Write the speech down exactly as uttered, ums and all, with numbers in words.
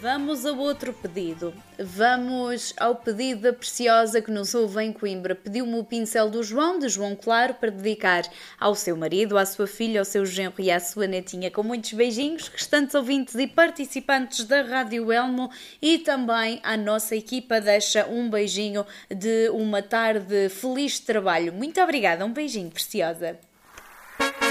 Vamos ao outro pedido. Vamos ao pedido da Preciosa que nos ouve em Coimbra. Pediu-me o pincel do João, de João Claro, para dedicar ao seu marido, à sua filha, ao seu genro e à sua netinha. Com muitos beijinhos, restantes ouvintes e participantes da Rádio Elmo, e também à nossa equipa deixa um beijinho de uma tarde feliz de trabalho. Muito obrigada, um beijinho, Preciosa.